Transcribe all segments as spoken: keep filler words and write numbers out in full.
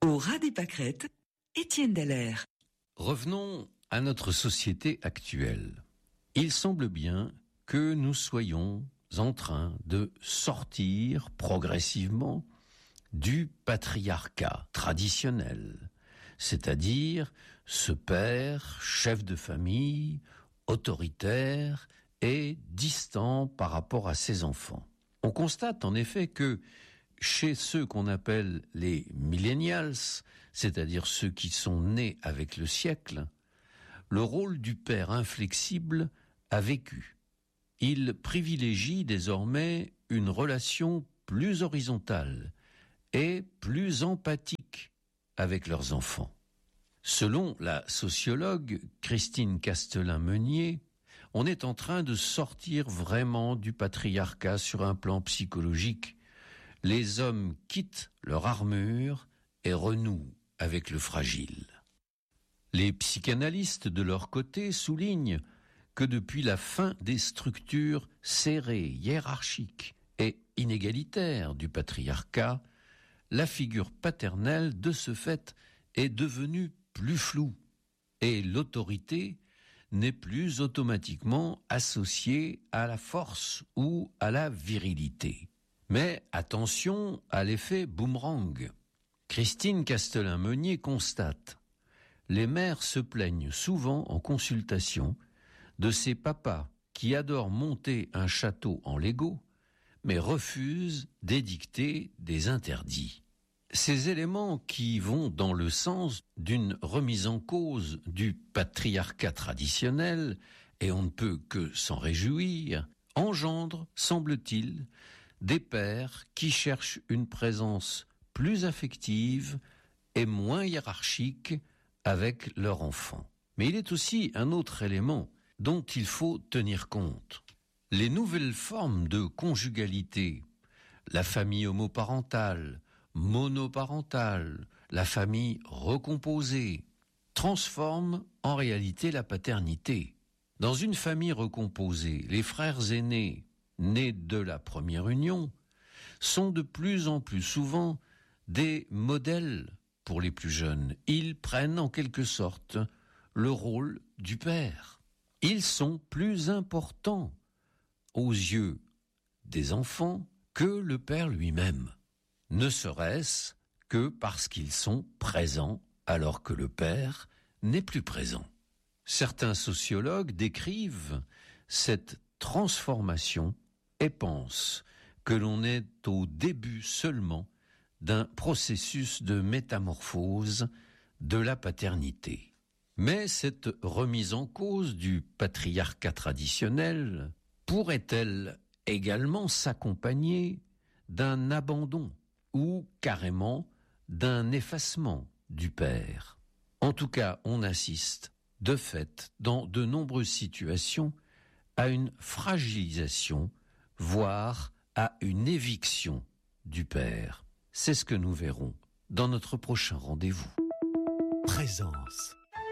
Au ras des pâquerettes, Étienne Dallaire. Revenons à notre société actuelle. Il semble bien que nous soyons en train de sortir progressivement du patriarcat traditionnel, c'est-à-dire ce père, chef de famille, autoritaire et distant par rapport à ses enfants. On constate en effet que chez ceux qu'on appelle les millennials, c'est-à-dire ceux qui sont nés avec le siècle, le rôle du père inflexible a vécu. Il privilégie désormais une relation plus horizontale et plus empathique avec leurs enfants. Selon la sociologue Christine Castelin-Meunier, on est en train de sortir vraiment du patriarcat sur un plan psychologique. Les hommes quittent leur armure et renouent avec le fragile. Les psychanalystes, de leur côté, soulignent que depuis la fin des structures serrées, hiérarchiques et inégalitaires du patriarcat, la figure paternelle, de ce fait, est devenue plus floue et l'autorité n'est plus automatiquement associée à la force ou à la virilité. Mais attention à l'effet boomerang. Christine Castelin-Meunier constate: les mères se plaignent souvent en consultation de ces papas qui adorent monter un château en Lego, mais refusent d'édicter des interdits. Ces éléments qui vont dans le sens d'une remise en cause du patriarcat traditionnel, et on ne peut que s'en réjouir, engendrent, semble-t-il, des pères qui cherchent une présence plus affective et moins hiérarchique avec leur enfant. Mais il est aussi un autre élément dont il faut tenir compte. Les nouvelles formes de conjugalité, la famille homoparentale, monoparentale, la famille recomposée, transforment en réalité la paternité. Dans une famille recomposée, les frères aînés nés de la première union, sont de plus en plus souvent des modèles pour les plus jeunes. Ils prennent en quelque sorte le rôle du père. Ils sont plus importants aux yeux des enfants que le père lui-même, ne serait-ce que parce qu'ils sont présents alors que le père n'est plus présent. Certains sociologues décrivent cette transformation et pense que l'on est au début seulement d'un processus de métamorphose de la paternité. Mais cette remise en cause du patriarcat traditionnel pourrait-elle également s'accompagner d'un abandon ou carrément d'un effacement du père? En tout cas, on assiste, de fait, dans de nombreuses situations, à une fragilisation, voire à une éviction du père. C'est ce que nous verrons dans notre prochain rendez-vous. Présence.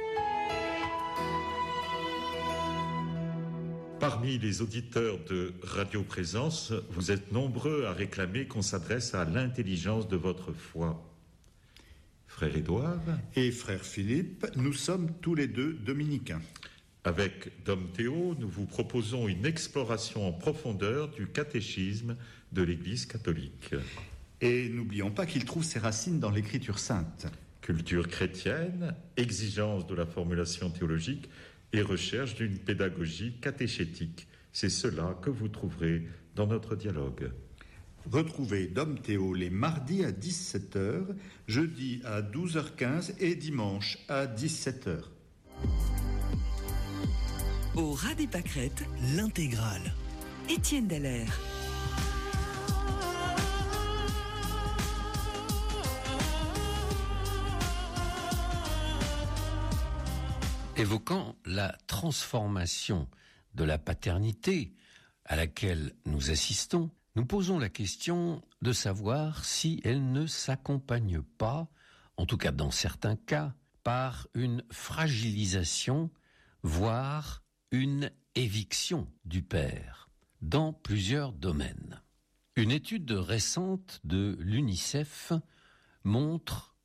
Parmi les auditeurs de Radio Présence, vous êtes nombreux à réclamer qu'on s'adresse à l'intelligence de votre foi. Frère Édouard et frère Philippe, nous sommes tous les deux dominicains. Avec Dom Théo, nous vous proposons une exploration en profondeur du catéchisme de l'Église catholique. Et n'oublions pas qu'il trouve ses racines dans l'Écriture sainte. Culture chrétienne, exigence de la formulation théologique et recherche d'une pédagogie catéchétique. C'est cela que vous trouverez dans notre dialogue. Retrouvez Dom Théo les mardis à dix-sept heures, jeudi à douze heures quinze et dimanche à dix-sept heures. Au ras des pâquerettes, l'intégrale. Étienne Dallaire. Évoquant la transformation de la paternité à laquelle nous assistons, nous posons la question de savoir si elle ne s'accompagne pas, en tout cas dans certains cas, par une fragilisation, voire une éviction du père, dans plusieurs domaines. Une étude récente de l'UNICEF montre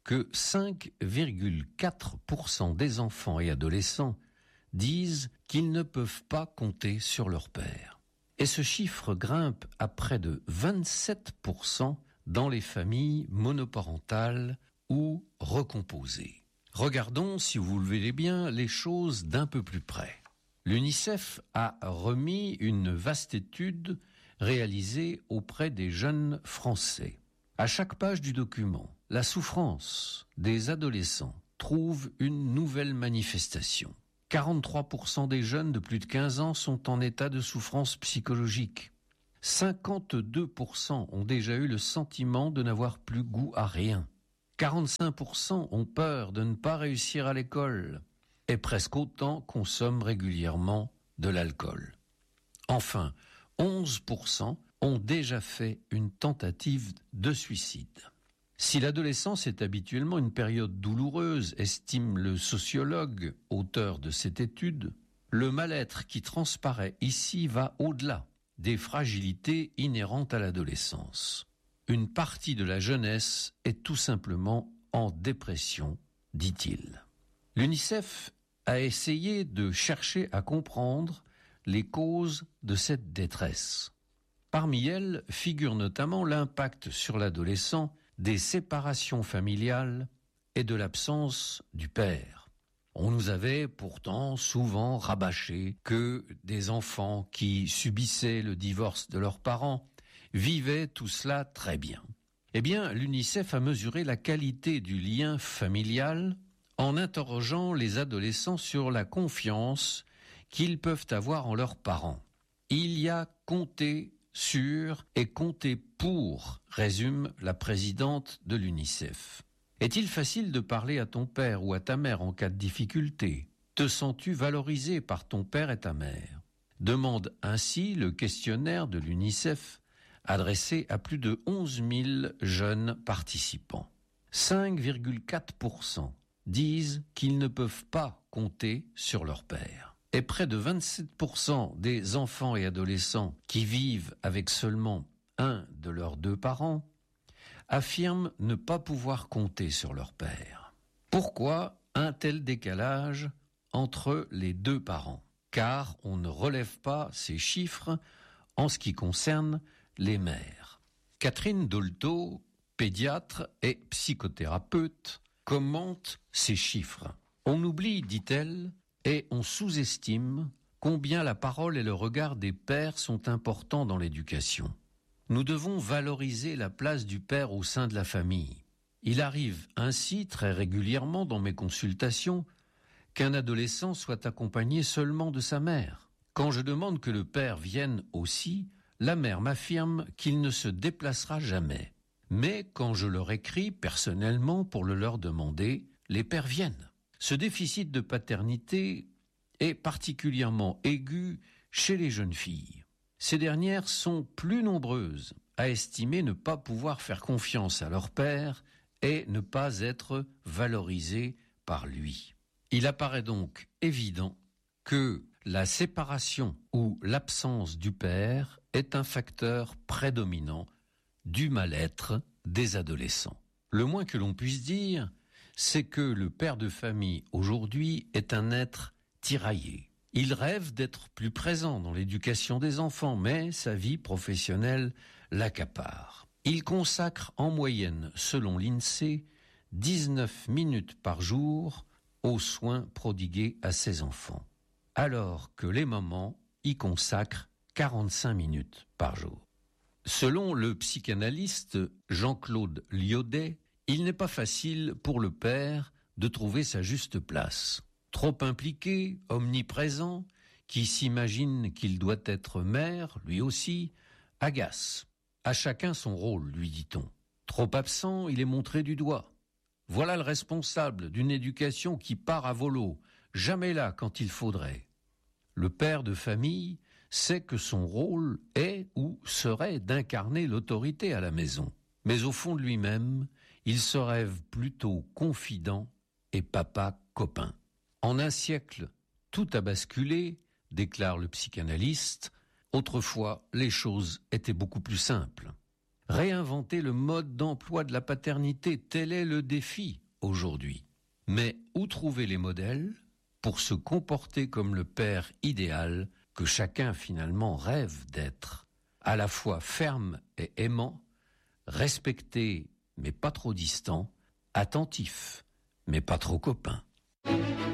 que cinq virgule quatre pour cent des enfants et adolescents disent qu'ils ne peuvent pas compter sur leur père. Et ce chiffre grimpe à près de vingt-sept pour cent dans les familles monoparentales ou recomposées. Regardons, si vous le voulez bien, les choses d'un peu plus près. L'UNICEF a remis une vaste étude réalisée auprès des jeunes Français. À chaque page du document, la souffrance des adolescents trouve une nouvelle manifestation. quarante-trois pour cent des jeunes de plus de quinze ans sont en état de souffrance psychologique. cinquante-deux pour cent ont déjà eu le sentiment de n'avoir plus goût à rien. quarante-cinq pour cent ont peur de ne pas réussir à l'école. Et presque autant consomment régulièrement de l'alcool. Enfin, onze pour cent ont déjà fait une tentative de suicide. Si l'adolescence est habituellement une période douloureuse, estime le sociologue, auteur de cette étude, le mal-être qui transparaît ici va au-delà des fragilités inhérentes à l'adolescence. Une partie de la jeunesse est tout simplement en dépression, dit-il. L'UNICEF a essayé de chercher à comprendre les causes de cette détresse. Parmi elles figure notamment l'impact sur l'adolescent des séparations familiales et de l'absence du père. On nous avait pourtant souvent rabâché que des enfants qui subissaient le divorce de leurs parents vivaient tout cela très bien. Eh bien, l'UNICEF a mesuré la qualité du lien familial en interrogeant les adolescents sur la confiance qu'ils peuvent avoir en leurs parents. Il y a compter sur et compter pour, résume la présidente de l'UNICEF. Est-il facile de parler à ton père ou à ta mère en cas de difficulté ? Te sens-tu valorisé par ton père et ta mère ? Demande ainsi le questionnaire de l'UNICEF adressé à plus de onze mille jeunes participants. cinq virgule quatre pour cent disent qu'ils ne peuvent pas compter sur leur père. Et près de vingt-sept pour cent des enfants et adolescents qui vivent avec seulement un de leurs deux parents affirment ne pas pouvoir compter sur leur père. Pourquoi un tel décalage entre les deux parents ? Car on ne relève pas ces chiffres en ce qui concerne les mères. Catherine Dolto, pédiatre et psychothérapeute, commente ces chiffres. On oublie, dit-elle, et on sous-estime combien la parole et le regard des pères sont importants dans l'éducation. Nous devons valoriser la place du père au sein de la famille. Il arrive ainsi très régulièrement dans mes consultations qu'un adolescent soit accompagné seulement de sa mère. Quand je demande que le père vienne aussi, la mère m'affirme qu'il ne se déplacera jamais. Mais quand je leur écris personnellement pour le leur demander, les pères viennent. Ce déficit de paternité est particulièrement aigu chez les jeunes filles. Ces dernières sont plus nombreuses à estimer ne pas pouvoir faire confiance à leur père et ne pas être valorisées par lui. Il apparaît donc évident que la séparation ou l'absence du père est un facteur prédominant du mal-être des adolescents. Le moins que l'on puisse dire, c'est que le père de famille aujourd'hui est un être tiraillé. Il rêve d'être plus présent dans l'éducation des enfants, mais sa vie professionnelle l'accapare. Il consacre en moyenne, selon l'INSEE, dix-neuf minutes par jour aux soins prodigués à ses enfants, alors que les mamans y consacrent quarante-cinq minutes par jour. Selon le psychanalyste Jean-Claude Lyodet, il n'est pas facile pour le père de trouver sa juste place. Trop impliqué, omniprésent, qui s'imagine qu'il doit être maire, lui aussi, agace. À chacun son rôle, lui dit-on. Trop absent, il est montré du doigt. Voilà le responsable d'une éducation qui part à volo, jamais là quand il faudrait. Le père de famille sait que son rôle est ou serait d'incarner l'autorité à la maison. Mais au fond de lui-même, il se rêve plutôt confident et papa copain. En un siècle, tout a basculé, déclare le psychanalyste. Autrefois, les choses étaient beaucoup plus simples. Réinventer le mode d'emploi de la paternité, tel est le défi aujourd'hui. Mais où trouver les modèles pour se comporter comme le père idéal que chacun finalement rêve d'être, à la fois ferme et aimant, respecté mais pas trop distant, attentif mais pas trop copain.